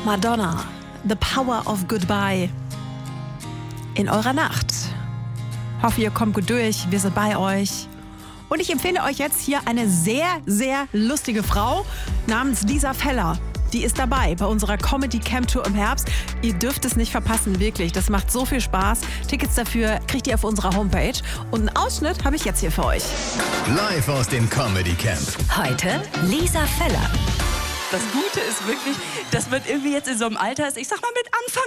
Madonna, The Power of Goodbye in eurer Nacht. Hoffe, ihr kommt gut durch, wir sind bei euch. Und ich empfehle euch jetzt hier eine sehr, sehr lustige Frau namens Lisa Feller. Die ist dabei bei unserer Comedy Camp Tour im Herbst. Ihr dürft es nicht verpassen, wirklich. Das macht so viel Spaß. Tickets dafür kriegt ihr auf unserer Homepage. Und einen Ausschnitt habe ich jetzt hier für euch. Live aus dem Comedy Camp. Heute Lisa Feller. Das Gute ist wirklich, dass man irgendwie jetzt in so einem Alter ist, ich sag mal mit Anfang